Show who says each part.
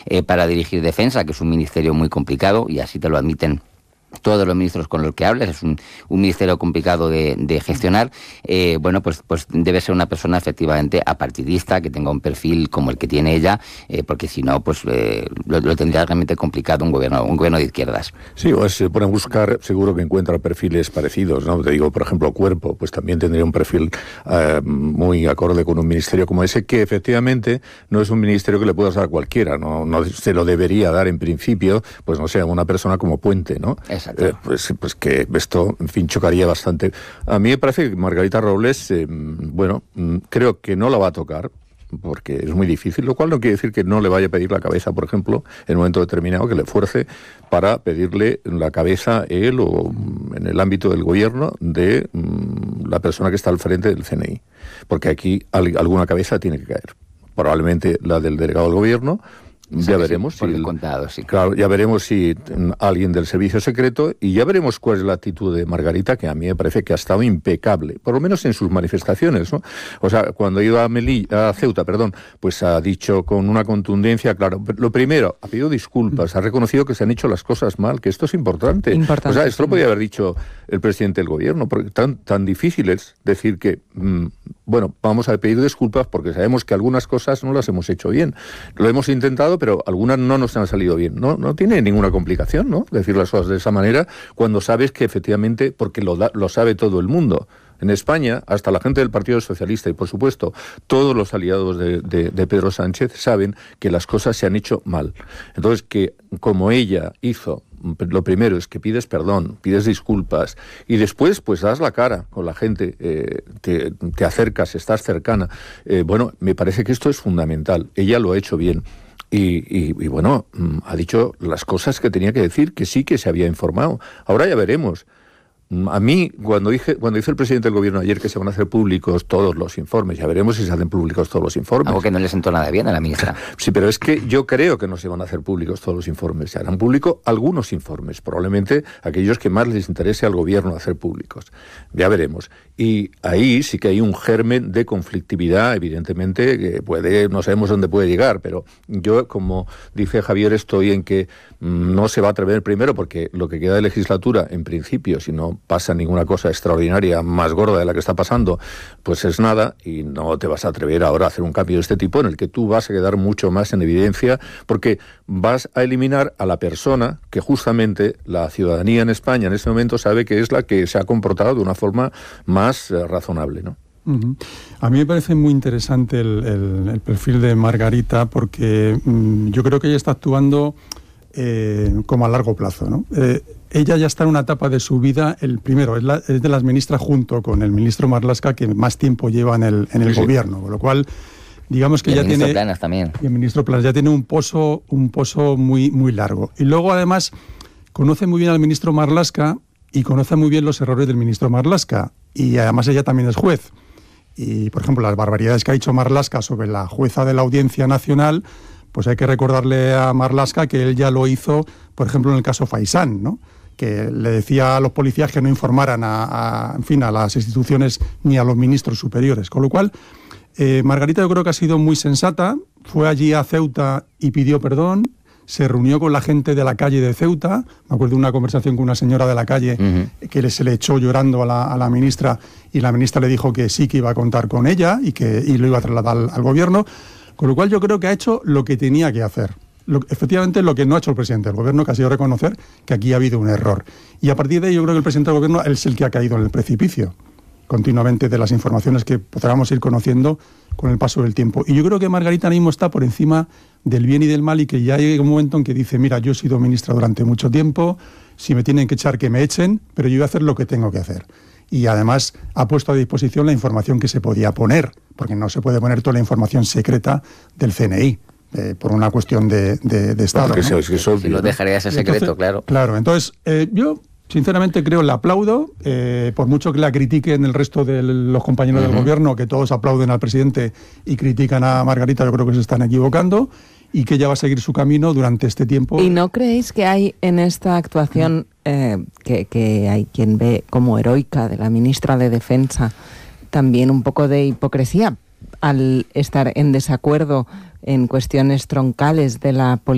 Speaker 1: para dirigir Defensa, que es un ministerio muy complicado, y así te lo admiten todos los ministros con los que hables. Es un ministerio complicado de gestionar. Pues debe ser una persona efectivamente apartidista, que tenga un perfil como el que tiene ella, porque si no, pues lo tendría realmente complicado un gobierno de izquierdas.
Speaker 2: Sí, o se pone a buscar, seguro que encuentra perfiles parecidos, ¿no? Te digo, por ejemplo, Cuerpo, pues también tendría un perfil muy acorde con un ministerio como ese, que efectivamente no es un ministerio que le puedas dar a cualquiera, no se lo debería dar en principio, pues no sé, a una persona como Puente, ¿no? Pues que esto, en fin, chocaría bastante. A mí me parece que Margarita Robles, creo que no la va a tocar, porque es muy difícil, lo cual no quiere decir que no le vaya a pedir la cabeza, por ejemplo, en un momento determinado, que le fuerce para pedirle la cabeza él o en el ámbito del gobierno de la persona que está al frente del CNI. Porque aquí alguna cabeza tiene que caer. Probablemente la del delegado del gobierno. Ya veremos ya veremos si alguien del servicio secreto, y ya veremos cuál es la actitud de Margarita, que a mí me parece que ha estado impecable, por lo menos en sus manifestaciones, ¿no? O sea, cuando ha ido a Ceuta, pues ha dicho con una contundencia, claro, lo primero, ha pedido disculpas, ha reconocido que se han hecho las cosas mal, que esto es importante. O sea, esto lo podía haber dicho el presidente del gobierno, porque tan difícil es decir que, vamos a pedir disculpas porque sabemos que algunas cosas no las hemos hecho bien. Lo hemos intentado, pero algunas no nos han salido bien. No tiene ninguna complicación, ¿no?, decir las cosas de esa manera, cuando sabes que efectivamente, porque lo sabe todo el mundo. En España, hasta la gente del Partido Socialista y, por supuesto, todos los aliados de Pedro Sánchez saben que las cosas se han hecho mal. Entonces, que como ella hizo, lo primero es que pides perdón, pides disculpas, y después pues das la cara con la gente, te acercas, estás cercana. Me parece que esto es fundamental. Ella lo ha hecho bien. Y ha dicho las cosas que tenía que decir, que sí que se había informado. Ahora ya veremos. A mí, cuando dice el presidente del gobierno ayer que se van a hacer públicos todos los informes, ya veremos si se hacen públicos todos los informes.
Speaker 1: Algo que no le sentó nada bien a la ministra.
Speaker 2: Sí, pero es que yo creo que no se van a hacer públicos todos los informes. Se harán públicos algunos informes, probablemente aquellos que más les interese al gobierno hacer públicos. Ya veremos. Y ahí sí que hay un germen de conflictividad, evidentemente, que no sabemos dónde puede llegar, pero yo, como dice Javier, estoy en que no se va a atrever primero, porque lo que queda de legislatura, en principio, si no pasa ninguna cosa extraordinaria más gorda de la que está pasando, pues es nada, y no te vas a atrever ahora a hacer un cambio de este tipo en el que tú vas a quedar mucho más en evidencia, porque vas a eliminar a la persona que justamente la ciudadanía en España en este momento sabe que es la que se ha comportado de una forma más razonable, ¿no?
Speaker 3: Uh-huh. A mí me parece muy interesante el perfil de Margarita, porque yo creo que ella está actuando como a largo plazo, ¿no? Ella ya está en una etapa de su vida, es de las ministras, junto con el ministro Marlaska, que más tiempo lleva en el gobierno, con lo cual, digamos que ya tiene...
Speaker 1: El ministro Planas también.
Speaker 3: Y el ministro Planas ya tiene un pozo muy, muy largo. Y luego, además, conoce muy bien al ministro Marlaska y conoce muy bien los errores del ministro Marlaska. Y además ella también es juez. Y, por ejemplo, las barbaridades que ha dicho Marlaska sobre la jueza de la Audiencia Nacional, pues hay que recordarle a Marlaska que él ya lo hizo, por ejemplo, en el caso Faisán, ¿no?, que le decía a los policías que no informaran a las instituciones ni a los ministros superiores. Con lo cual, Margarita yo creo que ha sido muy sensata, fue allí a Ceuta y pidió perdón, se reunió con la gente de la calle de Ceuta. Me acuerdo de una conversación con una señora de la calle que se le echó llorando a la ministra, y la ministra le dijo que sí, que iba a contar con ella y lo iba a trasladar al gobierno. Con lo cual yo creo que ha hecho lo que tenía que hacer. Efectivamente, lo que no ha hecho el presidente del gobierno, que ha sido reconocer que aquí ha habido un error. Y a partir de ahí yo creo que el presidente del gobierno es el que ha caído en el precipicio, continuamente, de las informaciones que podamos ir conociendo con el paso del tiempo. Y yo creo que Margarita ahora mismo está por encima del bien y del mal, y que ya llega un momento en que dice, mira, yo he sido ministra durante mucho tiempo, si me tienen que echar, que me echen, pero yo voy a hacer lo que tengo que hacer. Y además ha puesto a disposición la información que se podía poner, porque no se puede poner toda la información secreta del CNI, por una cuestión de Estado.
Speaker 2: Porque
Speaker 3: ¿no?
Speaker 1: Si lo dejaría ese secreto, claro.
Speaker 3: Claro, entonces yo sinceramente creo, le aplaudo, por mucho que la critiquen el resto de los compañeros del gobierno, que todos aplauden al presidente y critican a Margarita, yo creo que se están equivocando, y que ella va a seguir su camino durante este tiempo.
Speaker 4: ¿Y no creéis que hay en esta actuación, que hay quien ve como heroica, de la ministra de Defensa, también un poco de hipocresía al estar en desacuerdo en cuestiones troncales de la política?